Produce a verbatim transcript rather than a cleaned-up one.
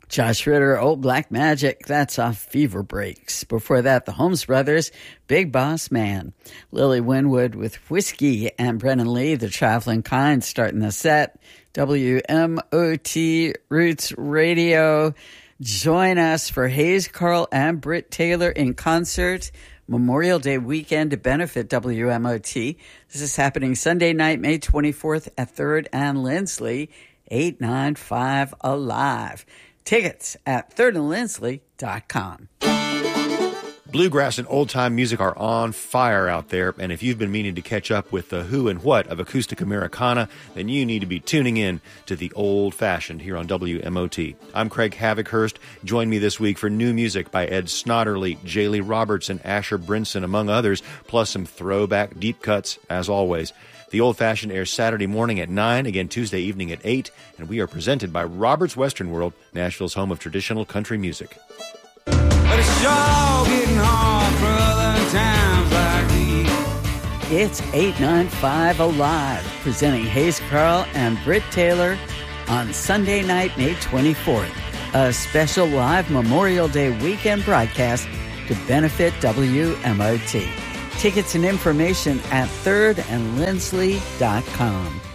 Josh Ritter, Old Black Magic, that's off Fever Breaks. Before that, the Holmes Brothers, Big Boss Man. Lily Winwood with Whiskey and Brennan Lee, The Traveling Kind, starting the set. W M O T Roots Radio. Join us for Hayes Carl and Britt Taylor in concert. Memorial Day weekend to benefit W M O T. This is happening Sunday night, May twenty-fourth at third and Lindsley, eight nine five Alive. Tickets at third and lindsley dot com. Bluegrass and old-time music are on fire out there, and if you've been meaning to catch up with the who and what of acoustic Americana, then you need to be tuning in to The Old Fashioned here on W M O T. I'm Craig Havikhurst. Join me this week for new music by Ed Snodderly, Jaylee Roberts, and Asher Brinson, among others, plus some throwback deep cuts, as always. The Old Fashioned airs Saturday morning at nine, again Tuesday evening at eight, and we are presented by Robert's Western World, Nashville's home of traditional country music. But it's sure getting hard for other times like these. It's eight nine five Alive, presenting Hayes Carl and Britt Taylor on Sunday night, May twenty-fourth. A special live Memorial Day weekend broadcast to benefit W M O T. Tickets and information at third and lindsley dot com.